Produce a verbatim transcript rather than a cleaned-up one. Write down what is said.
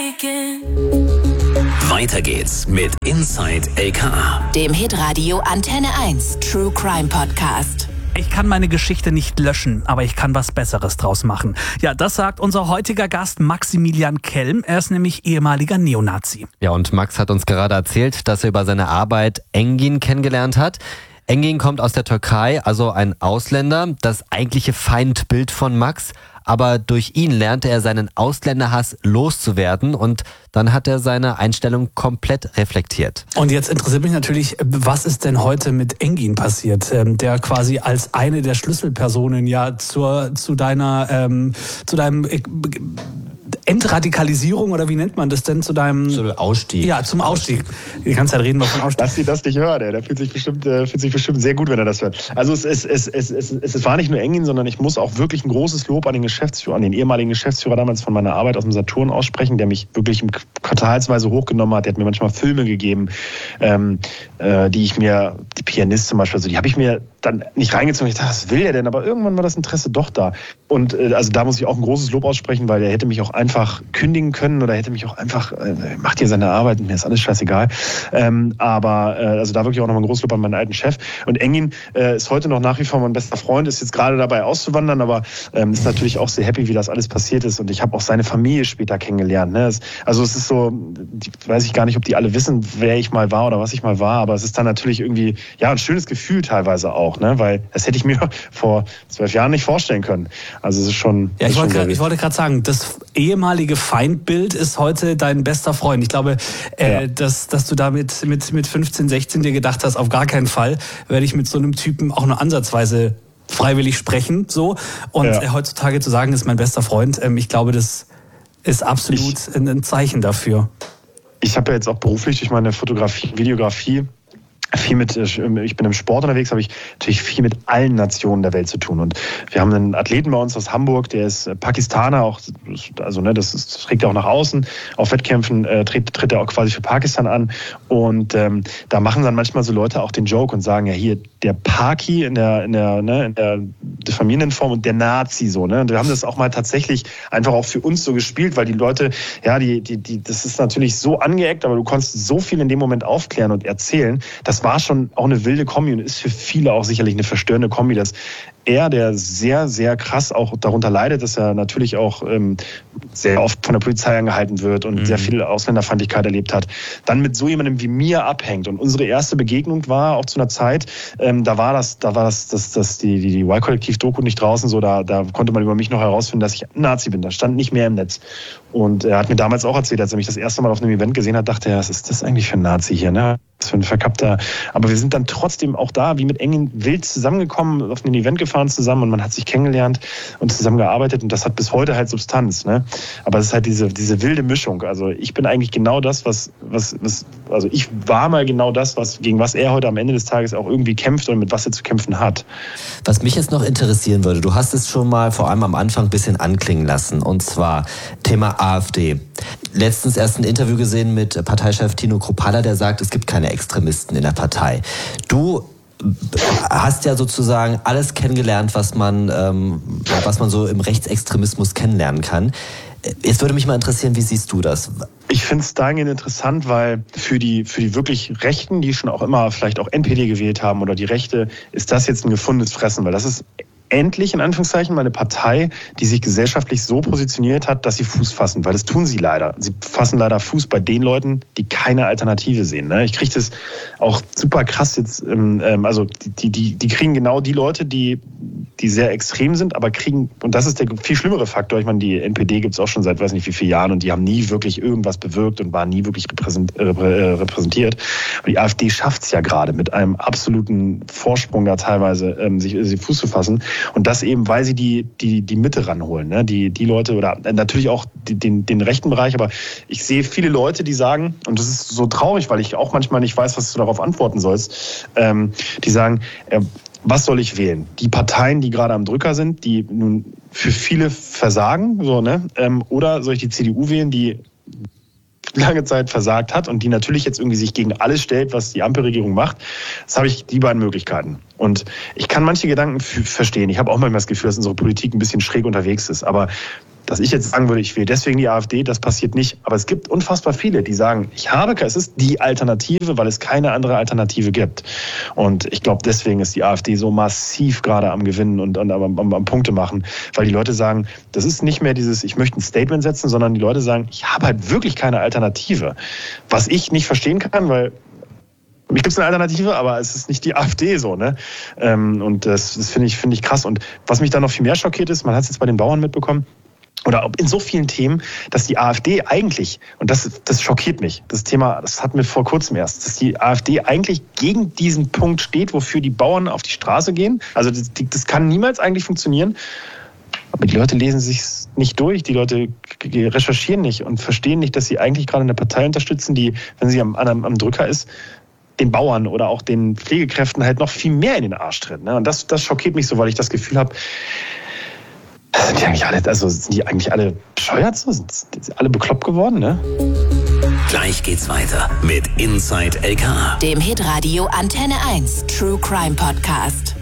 begin. Weiter geht's mit Inside L K A, dem Hitradio Antenne eins True Crime Podcast. Ich kann meine Geschichte nicht löschen, aber ich kann was Besseres draus machen. Ja, das sagt unser heutiger Gast Maximilian Kelm. Er ist nämlich ehemaliger Neonazi. Ja, und Max hat uns gerade erzählt, dass er über seine Arbeit Engin kennengelernt hat. Engin kommt aus der Türkei, also ein Ausländer, das eigentliche Feindbild von Max. Aber durch ihn lernte er seinen Ausländerhass loszuwerden und dann hat er seine Einstellung komplett reflektiert. Und jetzt interessiert mich natürlich, was ist denn heute mit Engin passiert, der quasi als eine der Schlüsselpersonen ja zur, zu deiner, ähm, zu deinem äh, Entradikalisierung oder wie nennt man das denn, zu deinem... Zum Ausstieg. Ja, zum Ausstieg. Die ganze Zeit reden wir von Ausstieg. Lass sie das nicht hören, der fühlt sich bestimmt, äh, fühlt sich bestimmt sehr gut, wenn er das hört. Also es, es, es, es, es, es war nicht nur Engin, sondern ich muss auch wirklich ein großes Lob an den Geschäftsführer, an den ehemaligen Geschäftsführer damals von meiner Arbeit aus dem Saturn aussprechen, der mich wirklich quartalsweise hochgenommen hat. Der hat mir manchmal Filme gegeben, ähm, äh, die ich mir, die Pianist zum Beispiel, also die habe ich mir dann nicht reingezogen. Ich dachte, was will der denn? Aber irgendwann war das Interesse doch da. Und äh, also da muss ich auch ein großes Lob aussprechen, weil der hätte mich auch einfach kündigen können oder hätte mich auch einfach, äh, macht hier seine Arbeit, mir ist alles scheißegal. Ähm, aber äh, also da wirklich auch nochmal ein großes Lob an meinen alten Chef. Und Engin äh, ist heute noch nach wie vor mein bester Freund, ist jetzt gerade dabei auszuwandern, aber ähm, ist natürlich auch sehr happy, wie das alles passiert ist. Und ich habe auch seine Familie später kennengelernt. Ne? Es, also es ist so, die, weiß ich gar nicht, ob die alle wissen, wer ich mal war oder was ich mal war, aber es ist dann natürlich irgendwie, ja, ein schönes Gefühl teilweise auch, ne? Weil das hätte ich mir vor zwölf Jahren nicht vorstellen können. Also es ist schon... Ja, ich schon wollte grad, ich wollte gerade sagen, das ehemalige Feindbild ist heute dein bester Freund. Ich glaube, äh, ja. dass, dass du da mit, mit, mit fünfzehn, sechzehn dir gedacht hast, auf gar keinen Fall werde ich mit so einem Typen auch nur ansatzweise freiwillig sprechen. So. Und ja. äh, heutzutage zu sagen, ist mein bester Freund, ähm, ich glaube, das ist absolut ich, ein, ein Zeichen dafür. Ich habe ja jetzt auch beruflich durch meine Fotografie, Videografie viel mit, ich bin im Sport unterwegs, habe ich natürlich viel mit allen Nationen der Welt zu tun. Und wir haben einen Athleten bei uns aus Hamburg, der ist Pakistaner, auch, also ne, das, ist, das trägt er auch nach außen. Auf Wettkämpfen äh, tritt, tritt er auch quasi für Pakistan an. Und ähm, da machen dann manchmal so Leute auch den Joke und sagen, ja hier, der Paki in der, in der, ne, in der Familienform und der Nazi so, ne? Und wir haben das auch mal tatsächlich einfach auch für uns so gespielt, weil die Leute, ja, die, die, die, das ist natürlich so angeeckt, aber du konntest so viel in dem Moment aufklären und erzählen. Das war schon auch eine wilde Kombi und ist für viele auch sicherlich eine verstörende Kombi, dass er, der sehr, sehr krass auch darunter leidet, dass er natürlich auch ähm, sehr oft von der Polizei angehalten wird und mhm. sehr viel Ausländerfeindlichkeit erlebt hat, dann mit so jemandem wie mir abhängt. Und unsere erste Begegnung war auch zu einer Zeit, ähm, da war das, da war das, das, das die, die, die Y-Kollektiv-Doku nicht draußen, so da, da konnte man über mich noch herausfinden, dass ich ein Nazi bin. Das stand nicht mehr im Netz. Und er hat mir damals auch erzählt, als er mich das erste Mal auf einem Event gesehen hat, dachte er, was ist das eigentlich für ein Nazi hier, ne? Was für ein verkappter. Aber wir sind dann trotzdem auch da, wie mit Engin wild zusammengekommen, auf ein Event gefahren zusammen und man hat sich kennengelernt und zusammengearbeitet und das hat bis heute halt Substanz, ne? Aber es ist halt diese, diese wilde Mischung. Also ich bin eigentlich genau das, was, was, was, also ich war mal genau das, was, gegen was er heute am Ende des Tages auch irgendwie kämpft und mit was er zu kämpfen hat. Was mich jetzt noch interessieren würde, du hast es schon mal vor allem am Anfang ein bisschen anklingen lassen, und zwar Thema AfD. Letztens erst ein Interview gesehen mit Parteichef Tino Kruppalla, der sagt, es gibt keine Extremisten in der Partei. Du hast ja sozusagen alles kennengelernt, was man, ähm, was man so im Rechtsextremismus kennenlernen kann. Jetzt würde mich mal interessieren, wie siehst du das? Ich finde es dahingehend interessant, weil für die, für die wirklich Rechten, die schon auch immer vielleicht auch N P D gewählt haben oder die Rechte, ist das jetzt ein gefundenes Fressen, weil das ist endlich, in Anführungszeichen, mal eine Partei, die sich gesellschaftlich so positioniert hat, dass sie Fuß fassen, weil das tun sie leider. Sie fassen leider Fuß bei den Leuten, die keine Alternative sehen. Ich kriege das auch super krass jetzt, also die, die, die kriegen genau die Leute, die, die sehr extrem sind, aber kriegen, und das ist der viel schlimmere Faktor, ich meine, die N P D gibt es auch schon seit weiß nicht wie vielen Jahren und die haben nie wirklich irgendwas bewirkt und waren nie wirklich repräsentiert. Aber die AfD schafft es ja gerade mit einem absoluten Vorsprung da teilweise, sich, sich Fuß zu fassen. Und das eben, weil sie die, die, die Mitte ranholen, ne? Die, die Leute oder natürlich auch die, den, den rechten Bereich. Aber ich sehe viele Leute, die sagen, und das ist so traurig, weil ich auch manchmal nicht weiß, was du darauf antworten sollst, ähm, die sagen, äh, was soll ich wählen? Die Parteien, die gerade am Drücker sind, die nun für viele versagen, so, ne? Ähm, oder soll ich die C D U wählen, die lange Zeit versagt hat und die natürlich jetzt irgendwie sich gegen alles stellt, was die Ampelregierung macht. Das habe ich die beiden Möglichkeiten. Und ich kann manche Gedanken f- verstehen. Ich habe auch manchmal das Gefühl, dass unsere Politik ein bisschen schräg unterwegs ist. Aber dass ich jetzt sagen würde, ich wähle deswegen die AfD, das passiert nicht. Aber es gibt unfassbar viele, die sagen, ich habe, es ist die Alternative, weil es keine andere Alternative gibt. Und ich glaube, deswegen ist die AfD so massiv gerade am Gewinnen und, und am, am, am Punkte machen, weil die Leute sagen, das ist nicht mehr dieses, ich möchte ein Statement setzen, sondern die Leute sagen, ich habe halt wirklich keine Alternative. Was ich nicht verstehen kann, weil mich gibt es eine Alternative, aber es ist nicht die AfD so, ne? Ähm, und das, das finde ich, finde ich krass. Und was mich dann noch viel mehr schockiert ist, man hat es jetzt bei den Bauern mitbekommen, oder in so vielen Themen, dass die AfD eigentlich, und das, das schockiert mich, das Thema, das hatten wir vor kurzem erst, dass die AfD eigentlich gegen diesen Punkt steht, wofür die Bauern auf die Straße gehen. Also das, das kann niemals eigentlich funktionieren. Aber die Leute lesen sich nicht durch, die Leute recherchieren nicht und verstehen nicht, dass sie eigentlich gerade eine Partei unterstützen, die, wenn sie am, am, am Drücker ist, den Bauern oder auch den Pflegekräften halt noch viel mehr in den Arsch tritt. Ne? Und das, das schockiert mich so, weil ich das Gefühl habe, sind die eigentlich alle, also sind die eigentlich alle bescheuert so? Sind die alle bekloppt geworden, ne? Gleich geht's weiter mit Inside L K A. Dem Hitradio Antenne eins True Crime Podcast.